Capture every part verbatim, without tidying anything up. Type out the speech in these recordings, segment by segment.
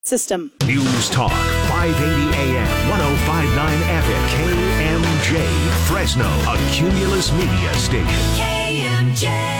system. News Talk, five eighty A M, ten fifty-nine F M, K M J, Fresno, a Cumulus Media station. K M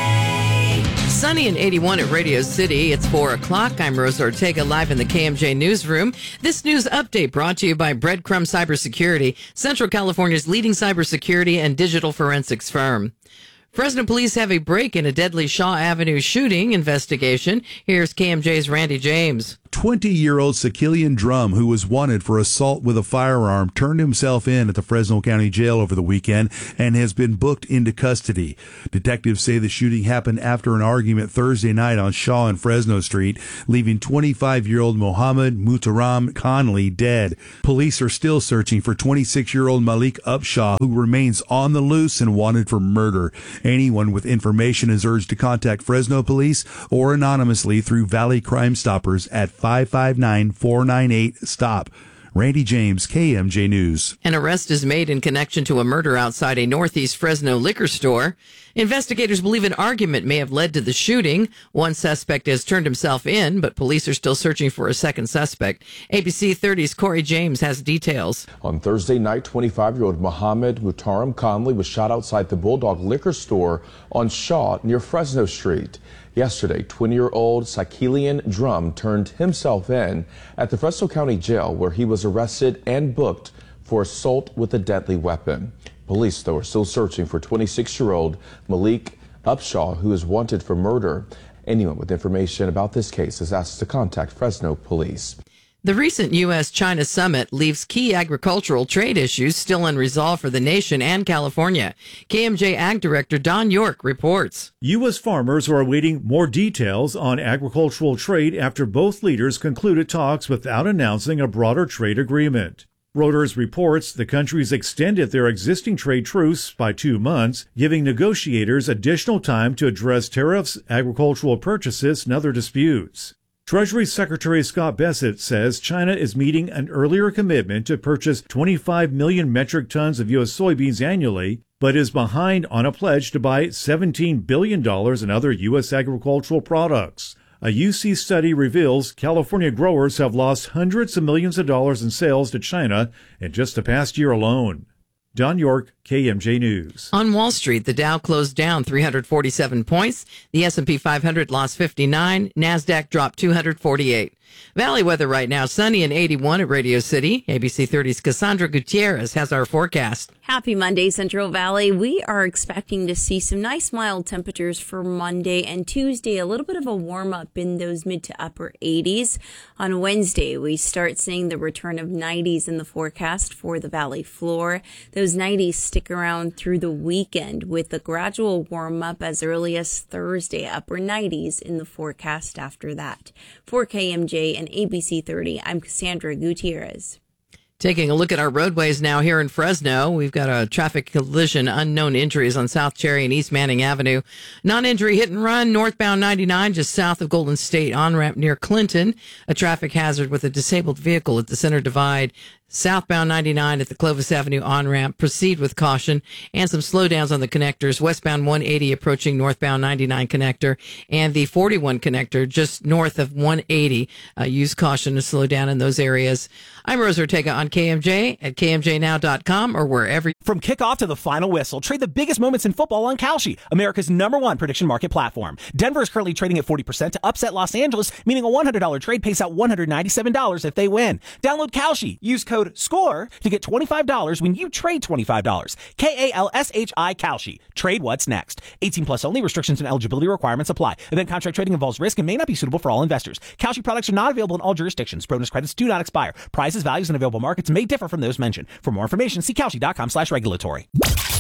J. Sunny and eighty-one at Radio City. It's four o'clock. I'm Rose Ortega, live in the K M J newsroom. This news update brought to you by Breadcrumb Cybersecurity, Central California's leading cybersecurity and digital forensics firm. Fresno police have a break in a deadly Shaw Avenue shooting investigation. Here's K M J's Randy James. twenty-year-old Sakilian Drum, who was wanted for assault with a firearm, turned himself in at the Fresno County Jail over the weekend and has been booked into custody. Detectives say the shooting happened after an argument Thursday night on Shaw and Fresno Street, leaving twenty-five-year-old Mohammed Mutaram Conley dead. Police are still searching for twenty-six-year-old Malik Upshaw, who remains on the loose and wanted for murder. Anyone with information is urged to contact Fresno Police or anonymously through Valley Crime Stoppers at five five nine, four nine eight, STOP. Randy James, K M J News. An arrest is made in connection to a murder outside a Northeast Fresno liquor store. Investigators believe an argument may have led to the shooting. One suspect has turned himself in, but police are still searching for a second suspect. A B C thirty's Corey James has details. On Thursday night, twenty-five-year-old Mohammed Mutaram Conley was shot outside the Bulldog liquor store on Shaw near Fresno Street. Yesterday, twenty-year-old Sakilian Drum turned himself in at the Fresno County Jail, where he was arrested and booked for assault with a deadly weapon. Police, though, are still searching for twenty-six-year-old Malik Upshaw, who is wanted for murder. Anyone with information about this case is asked to contact Fresno Police. The recent U S China summit leaves key agricultural trade issues still unresolved for the nation and California. K M J Ag Director Don York reports. U S farmers are awaiting more details on agricultural trade after both leaders concluded talks without announcing a broader trade agreement. Reuters reports the countries extended their existing trade truce by two months, giving negotiators additional time to address tariffs, agricultural purchases, and other disputes. Treasury Secretary Scott Bessent says China is meeting an earlier commitment to purchase twenty-five million metric tons of U S soybeans annually, but is behind on a pledge to buy seventeen billion dollars in other U S agricultural products. A U C study reveals California growers have lost hundreds of millions of dollars in sales to China in just the past year alone. Don York, K M J News. On Wall Street, the Dow closed down three hundred forty-seven points. The S and P five hundred lost fifty-nine. NASDAQ dropped two hundred forty-eight. Valley weather right now, sunny and eighty-one at Radio City. A B C thirty's Cassandra Gutierrez has our forecast. Happy Monday, Central Valley. We are expecting to see some nice mild temperatures for Monday and Tuesday. A little bit of a warm up in those mid to upper eighties. On Wednesday, we start seeing the return of nineties in the forecast for the valley floor. Those nineties stick around through the weekend with a gradual warm up as early as Thursday. Upper nineties in the forecast after that. For K M J and A B C thirty, I'm Cassandra Gutierrez. Taking a look at our roadways now here in Fresno, we've got a traffic collision, unknown injuries on South Cherry and East Manning Avenue. Non-injury hit and run, northbound ninety-nine, just south of Golden State, on-ramp near Clinton. A traffic hazard with a disabled vehicle at the center divide. Southbound ninety-nine at the Clovis Avenue on-ramp. Proceed with caution. And some slowdowns on the connectors. Westbound one eighty approaching northbound ninety-nine connector. And the forty-one connector just north of one eighty. Uh, use caution to slow down in those areas. I'm Rose Ortega on K M J at K M J now dot com or wherever. From kickoff to the final whistle, trade the biggest moments in football on Kalshi, America's number one prediction market platform. Denver is currently trading at forty percent to upset Los Angeles, meaning a one hundred dollars trade pays out one hundred ninety-seven dollars if they win. Download Kalshi. Use code SCORE to get twenty-five dollars when you trade twenty-five dollars. K A L S H I Kalshi. Trade what's next. eighteen plus only. Restrictions and eligibility requirements apply. Event contract trading involves risk and may not be suitable for all investors. Kalshi products are not available in all jurisdictions. Bonus credits do not expire. Prices, values, and available markets may differ from those mentioned. For more information, see Kalshi dot com slash regulatory.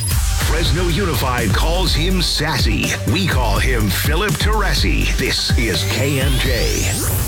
Fresno Unified calls him sassy. We call him Philip Teresi. This is K M J.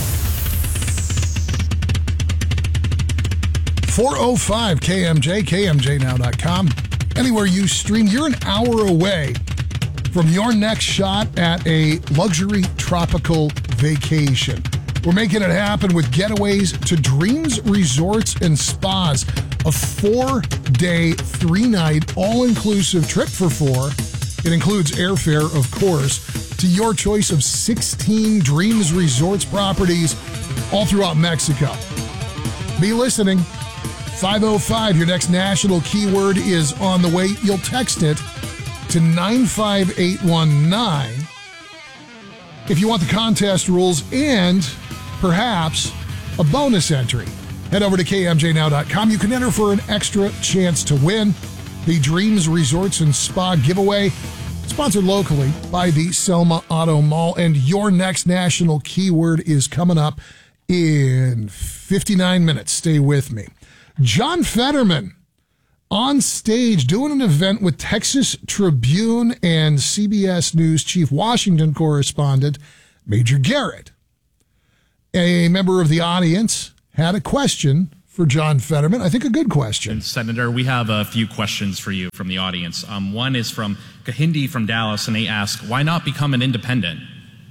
four oh five K M J, K M J now dot com. Anywhere you stream, you're an hour away from your next shot at a luxury tropical vacation. We're making it happen with Getaways to Dreams Resorts and Spas, a four-day, three-night, all-inclusive trip for four. It includes airfare, of course, to your choice of sixteen Dreams Resorts properties all throughout Mexico. Be listening. five oh five, your next national keyword is on the way. You'll text it to nine five eight one nine if you want the contest rules and perhaps a bonus entry. Head over to K M J now dot com. You can enter for an extra chance to win the Dreams Resorts and Spa giveaway, sponsored locally by the Selma Auto Mall. And your next national keyword is coming up in fifty-nine minutes. Stay with me. John Fetterman on stage doing an event with Texas Tribune and C B S News chief Washington correspondent Major Garrett. A member of the audience had a question for John Fetterman. I think a good question. Senator, we have a few questions for you from the audience. Um, one is from Kahindi from Dallas, and they ask, why not become an independent?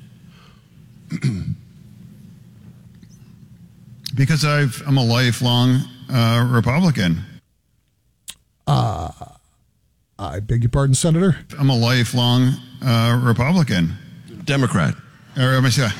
Because I've, I'm a lifelong uh, Republican. Uh, I beg your pardon, Senator? I'm a lifelong uh, Republican. Democrat. Or, let me see.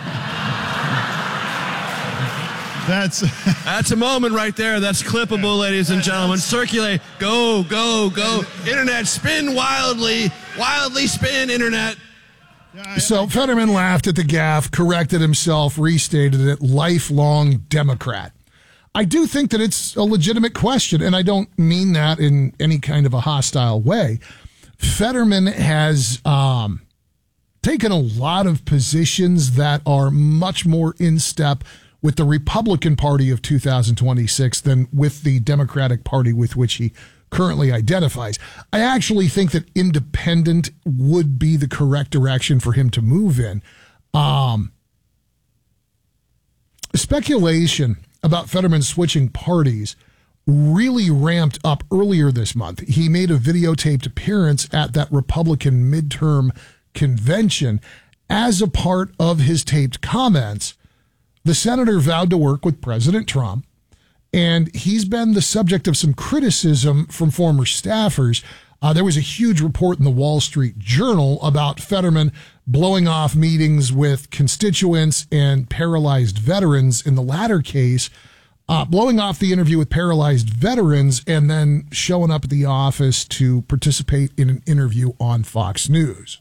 That's That's a moment right there. That's clippable, ladies and gentlemen. Circulate. Go, go, go. Internet, spin wildly. Wildly spin, Internet. So Fetterman laughed at the gaffe, corrected himself, restated it, lifelong Democrat. I do think that it's a legitimate question, and I don't mean that in any kind of a hostile way. Fetterman has um, taken a lot of positions that are much more in step with the Republican Party of two thousand twenty-six than with the Democratic Party with which he currently identifies. I actually think that independent would be the correct direction for him to move in. Um, speculation about Fetterman switching parties really ramped up earlier this month. He made a videotaped appearance at that Republican midterm convention. As a part of his taped comments, the senator vowed to work with President Trump, and he's been the subject of some criticism from former staffers. Uh, there was a huge report in the Wall Street Journal about Fetterman blowing off meetings with constituents and paralyzed veterans. In the latter case, uh, blowing off the interview with paralyzed veterans and then showing up at the office to participate in an interview on Fox News.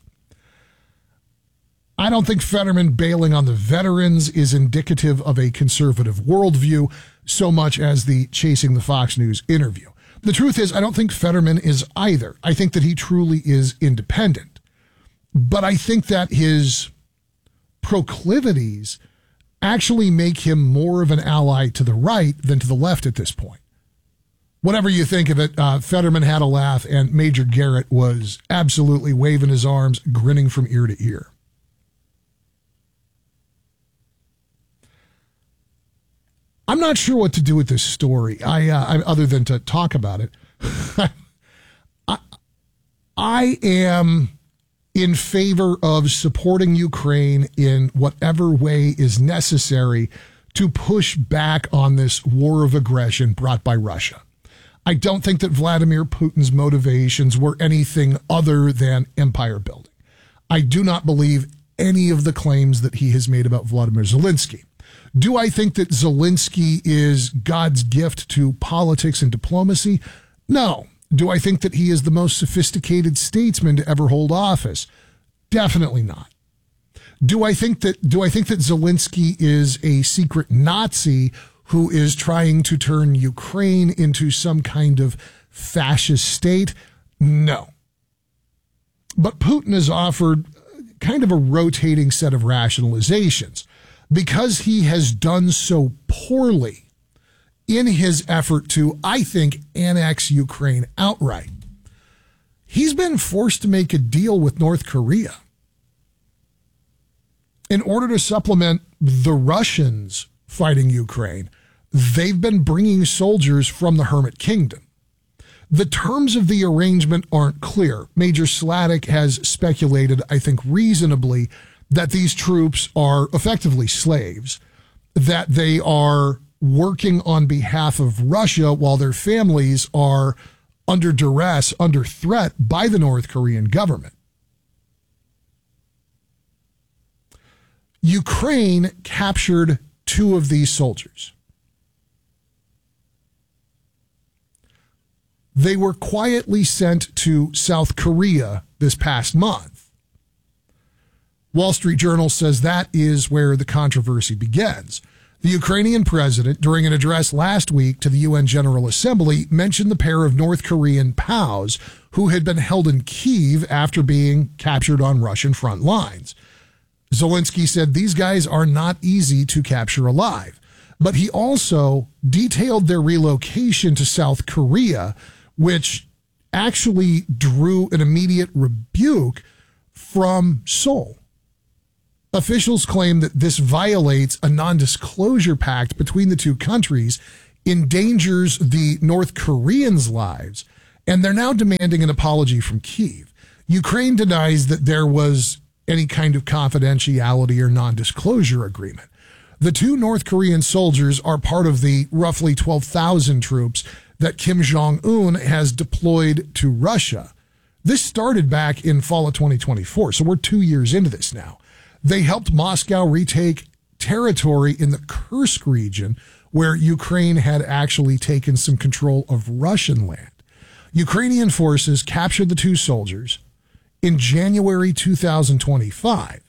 I don't think Fetterman bailing on the veterans is indicative of a conservative worldview so much as the chasing the Fox News interview. The truth is, I don't think Fetterman is either. I think that he truly is independent. But I think that his proclivities actually make him more of an ally to the right than to the left at this point. Whatever you think of it, uh, Fetterman had a laugh, and Major Garrett was absolutely waving his arms, grinning from ear to ear. I'm not sure what to do with this story. I, uh, I other than to talk about it. I, I am in favor of supporting Ukraine in whatever way is necessary to push back on this war of aggression brought by Russia. I don't think that Vladimir Putin's motivations were anything other than empire building. I do not believe any of the claims that he has made about Vladimir Zelensky. Do I think that Zelensky is God's gift to politics and diplomacy? No. Do I think that he is the most sophisticated statesman to ever hold office? Definitely not. Do I think that do I think that Zelensky is a secret Nazi who is trying to turn Ukraine into some kind of fascist state? No. But Putin has offered kind of a rotating set of rationalizations. Because he has done so poorly in his effort to, I think, annex Ukraine outright, he's been forced to make a deal with North Korea in order to supplement the Russians fighting Ukraine. They've been bringing soldiers from the Hermit Kingdom. The terms of the arrangement aren't clear. Major Sladek has speculated, I think reasonably, that these troops are effectively slaves, that they are working on behalf of Russia while their families are under duress, under threat by the North Korean government. Ukraine captured two of these soldiers. They were quietly sent to South Korea this past month. Wall Street Journal says that is where the controversy begins. The Ukrainian president, during an address last week to the U N General Assembly, mentioned the pair of North Korean P O Ws who had been held in Kyiv after being captured on Russian front lines. Zelensky said these guys are not easy to capture alive, but he also detailed their relocation to South Korea, which actually drew an immediate rebuke from Seoul. Officials claim that this violates a non-disclosure pact between the two countries, endangers the North Koreans' lives, and they're now demanding an apology from Kyiv. Ukraine denies that there was any kind of confidentiality or non-disclosure agreement. The two North Korean soldiers are part of the roughly twelve thousand troops that Kim Jong-un has deployed to Russia. This started back in fall of twenty twenty-four, so we're two years into this now. They helped Moscow retake territory in the Kursk region, where Ukraine had actually taken some control of Russian land. Ukrainian forces captured the two soldiers in January two thousand twenty-five.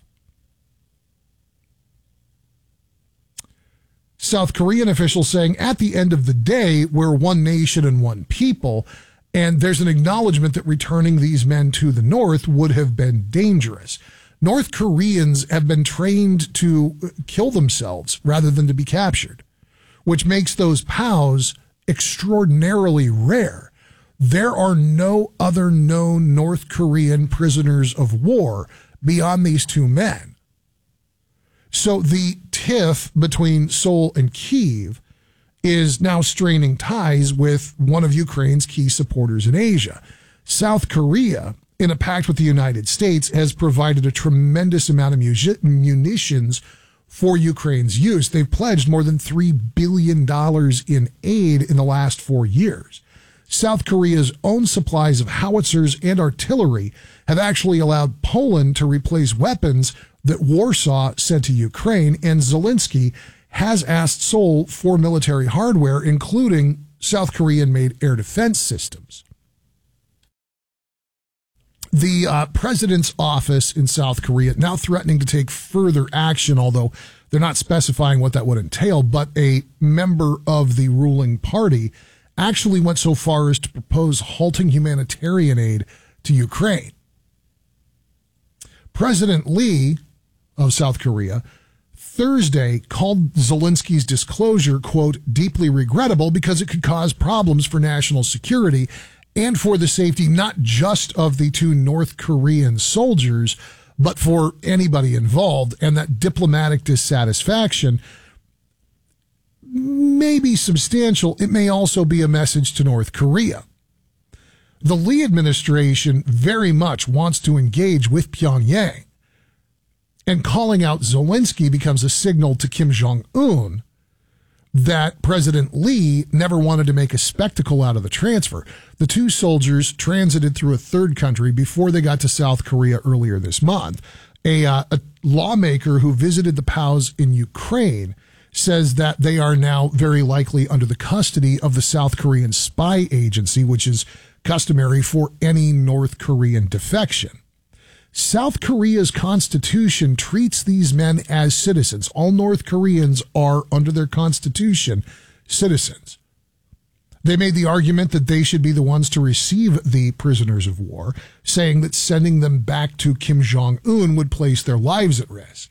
South Korean officials saying at the end of the day, we're one nation and one people, and there's an acknowledgement that returning these men to the north would have been dangerous. North Koreans have been trained to kill themselves rather than to be captured, which makes those P O Ws extraordinarily rare. There are no other known North Korean prisoners of war beyond these two men. So the tiff between Seoul and Kyiv is now straining ties with one of Ukraine's key supporters in Asia. South Korea, in a pact with the United States, has provided a tremendous amount of munitions for Ukraine's use. They've pledged more than three billion dollars in aid in the last four years. South Korea's own supplies of howitzers and artillery have actually allowed Poland to replace weapons that Warsaw sent to Ukraine, and Zelensky has asked Seoul for military hardware, including South Korean-made air defense systems. The uh, president's office in South Korea now threatening to take further action, although they're not specifying what that would entail, but a member of the ruling party actually went so far as to propose halting humanitarian aid to Ukraine. President Lee of South Korea Thursday called Zelensky's disclosure, quote, deeply regrettable because it could cause problems for national security and for the safety not just of the two North Korean soldiers, but for anybody involved, and that diplomatic dissatisfaction may be substantial. It may also be a message to North Korea. The Lee administration very much wants to engage with Pyongyang, and calling out Zelensky becomes a signal to Kim Jong-un that President Lee never wanted to make a spectacle out of the transfer. The two soldiers transited through a third country before they got to South Korea earlier this month. A, uh, a lawmaker who visited the P O Ws in Ukraine says that they are now very likely under the custody of the South Korean spy agency, which is customary for any North Korean defection. South Korea's constitution treats these men as citizens. All North Koreans are, under their constitution, citizens. They made the argument that they should be the ones to receive the prisoners of war, saying that sending them back to Kim Jong-un would place their lives at risk.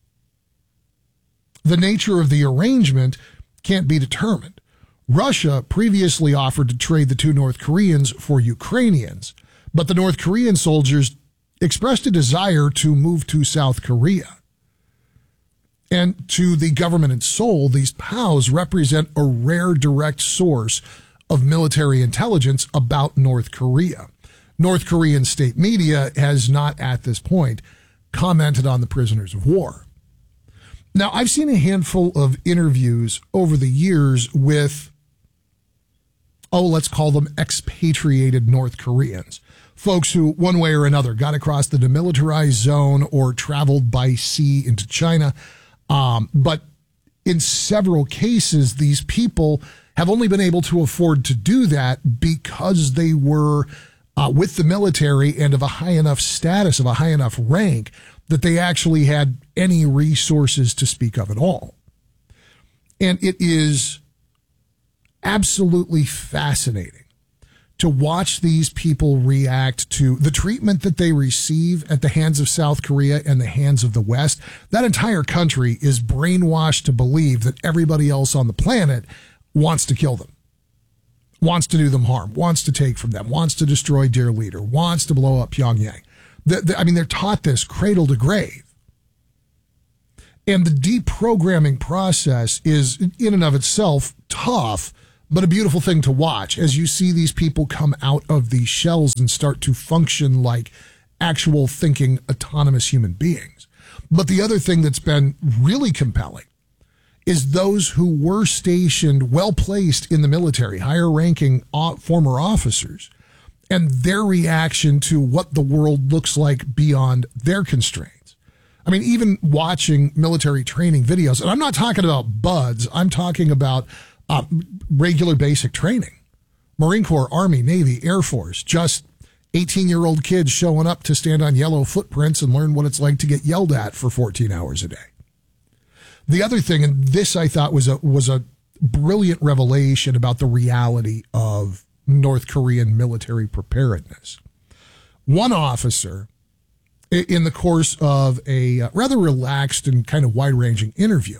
The nature of the arrangement can't be determined. Russia previously offered to trade the two North Koreans for Ukrainians, but the North Korean soldiers expressed a desire to move to South Korea. And to the government in Seoul, these P O Ws represent a rare direct source of military intelligence about North Korea. North Korean state media has not at this point commented on the prisoners of war. Now, I've seen a handful of interviews over the years with, oh, let's call them expatriated North Koreans. Folks who, one way or another, got across the demilitarized zone or traveled by sea into China. Um, but in several cases, these people have only been able to afford to do that because they were uh, with the military and of a high enough status, of a high enough rank, that they actually had any resources to speak of at all. And it is absolutely fascinating to watch these people react to the treatment that they receive at the hands of South Korea and the hands of the West. That entire country is brainwashed to believe that everybody else on the planet wants to kill them, wants to do them harm, wants to take from them, wants to destroy their leader, wants to blow up Pyongyang. The, the, I mean, they're taught this cradle to grave. And the deprogramming process is, in and of itself, tough, but a beautiful thing to watch as you see these people come out of these shells and start to function like actual thinking, autonomous human beings. But the other thing that's been really compelling is those who were stationed, well placed in the military, higher ranking former officers, and their reaction to what the world looks like beyond their constraints. I mean, even watching military training videos, and I'm not talking about buds, I'm talking about uh, regular basic training. Marine Corps, Army, Navy, Air Force, just eighteen-year-old kids showing up to stand on yellow footprints and learn what it's like to get yelled at for fourteen hours a day. The other thing, and this I thought was a was a brilliant revelation about the reality of North Korean military preparedness. One officer, in the course of a rather relaxed and kind of wide-ranging interview,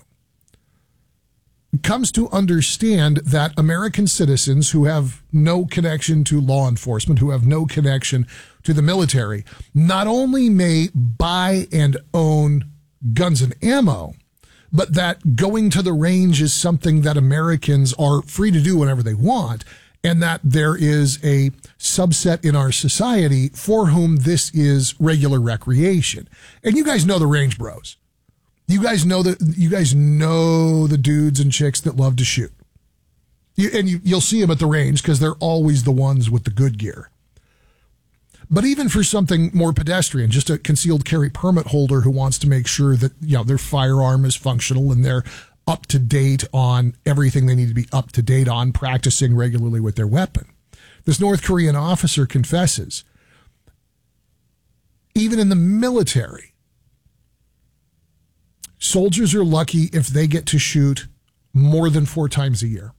comes to understand that American citizens who have no connection to law enforcement, who have no connection to the military, not only may buy and own guns and ammo, but that going to the range is something that Americans are free to do whenever they want, and that there is a subset in our society for whom this is regular recreation. And you guys know the range bros. You guys know the you guys know the dudes and chicks that love to shoot. You, and you, you'll see them at the range because they're always the ones with the good gear. But even for something more pedestrian, just a concealed carry permit holder who wants to make sure that, you know, their firearm is functional and they're up to date on everything they need to be up to date on, practicing regularly with their weapon. This North Korean officer confesses, even in the military, soldiers are lucky if they get to shoot more than four times a year.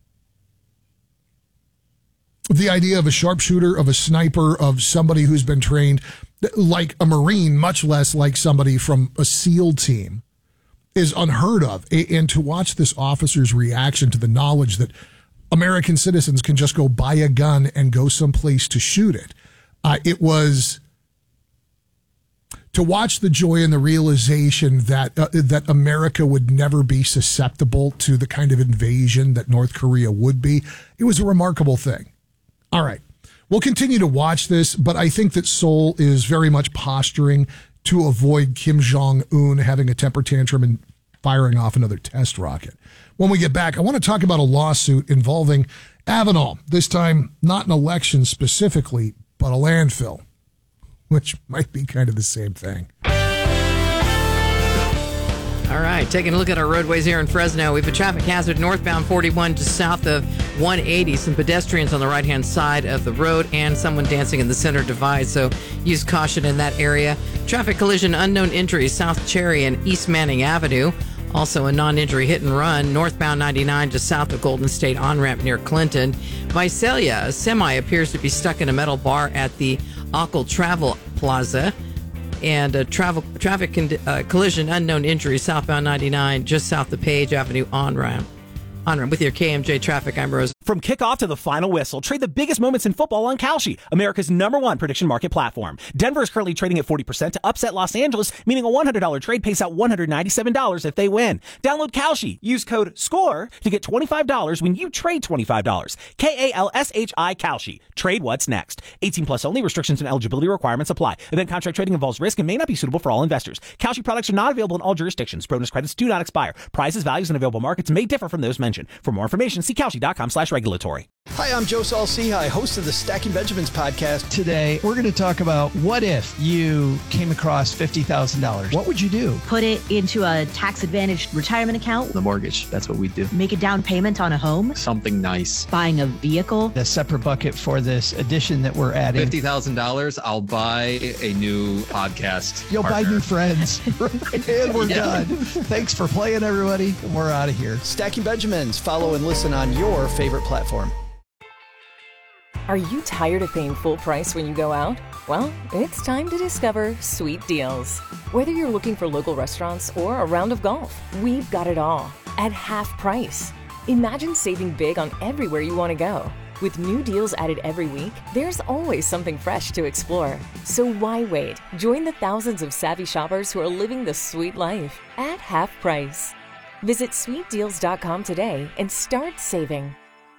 The idea of a sharpshooter, of a sniper, of somebody who's been trained like a Marine, much less like somebody from a SEAL team, is unheard of. And to watch this officer's reaction to the knowledge that American citizens can just go buy a gun and go someplace to shoot it, uh, it was to watch the joy and the realization that uh, that America would never be susceptible to the kind of invasion that North Korea would be. It was a remarkable thing. All right, we'll continue to watch this, but I think that Seoul is very much posturing to avoid Kim Jong-un having a temper tantrum and firing off another test rocket. When we get back, I want to talk about a lawsuit involving Avenal, this time not an election specifically, but a landfill, which might be kind of the same thing. All right, taking a look at our roadways here in Fresno. We have a traffic hazard northbound forty-one just south of one eighty. Some pedestrians on the right-hand side of the road and someone dancing in the center divide, so use caution in that area. Traffic collision, unknown injuries, South Cherry and East Manning Avenue. Also a non-injury hit and run, northbound ninety-nine just south of Golden State on-ramp near Clinton. Visalia, a semi appears to be stuck in a metal bar at the Ockle Travel Plaza. And a travel, traffic con- uh, collision, unknown injury, southbound ninety-nine, just south of Page Avenue on-ramp. On-ramp with your K M J traffic, I'm Rose. From kickoff to the final whistle, trade the biggest moments in football on Kalshi, America's number one prediction market platform. Denver is currently trading at forty percent to upset Los Angeles, meaning a one hundred dollars trade pays out one hundred ninety-seven dollars if they win. Download Kalshi. Use code SCORE to get twenty-five dollars when you trade twenty-five dollars. K A L S H I Kalshi. Trade what's next. eighteen plus only. Restrictions and eligibility requirements apply. Event contract trading involves risk and may not be suitable for all investors. Kalshi products are not available in all jurisdictions. Bonus credits do not expire. Prices, values, and available markets may differ from those mentioned. For more information, see Kalshi dot com slash regulatory. Hi, I'm Joe Saul-Sehy, host of the Stacking Benjamins podcast. Today, we're going to talk about what if you came across fifty thousand dollars? What would you do? Put it into a tax-advantaged retirement account. The mortgage, that's what we do. Make a down payment on a home. Something nice. Buying a vehicle. A separate bucket for this addition that we're adding. fifty thousand dollars, I'll buy a new podcast You'll partner. buy new friends. And we're Yeah. done. Thanks for playing, everybody. We're out of here. Stacking Benjamins. Follow and listen on your favorite platform. Are you tired of paying full price when you go out? Well, it's time to discover Sweet Deals. Whether you're looking for local restaurants or a round of golf, we've got it all at half price. Imagine saving big on everywhere you want to go. With new deals added every week, there's always something fresh to explore. So why wait? Join the thousands of savvy shoppers who are living the sweet life at half price. Visit sweet deals dot com today and start saving.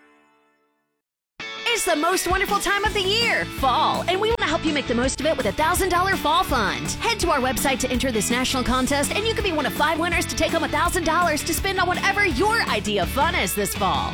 It's the most wonderful time of the year, fall, and we want to help you make the most of it with a one thousand dollars Fall Fund. Head to our website to enter this national contest, and you can be one of five winners to take home one thousand dollars to spend on whatever your idea of fun is this fall.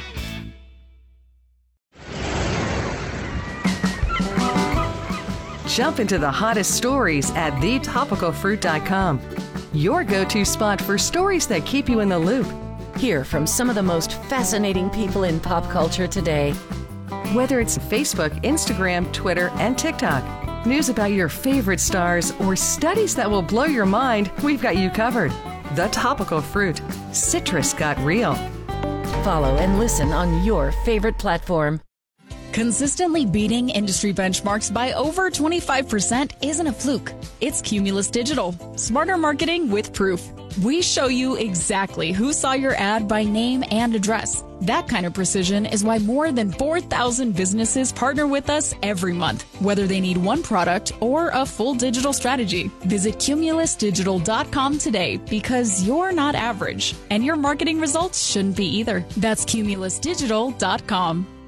Jump into the hottest stories at the topical fruit dot com. Your go-to spot for stories that keep you in the loop. Hear from some of the most fascinating people in pop culture today. Whether it's Facebook, Instagram, Twitter, and TikTok, news about your favorite stars, or studies that will blow your mind, we've got you covered. The Topical Fruit. Citrus got real. Follow and listen on your favorite platform. Consistently beating industry benchmarks by over twenty-five percent isn't a fluke. It's Cumulus Digital. Smarter marketing with proof. We show you exactly who saw your ad by name and address. That kind of precision is why more than four thousand businesses partner with us every month, whether they need one product or a full digital strategy. Visit cumulus digital dot com today because you're not average, and your marketing results shouldn't be either. That's cumulus digital dot com.